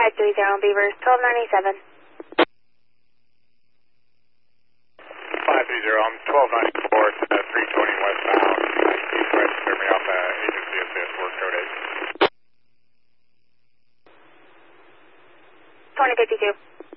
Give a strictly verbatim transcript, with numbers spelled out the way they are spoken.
five three zero Beavers, twelve ninety-seven. five three zero, I'm twelve ninety-four to uh, three twenty westbound. Please register me off uh, agency assist work code eight. twenty fifty-two.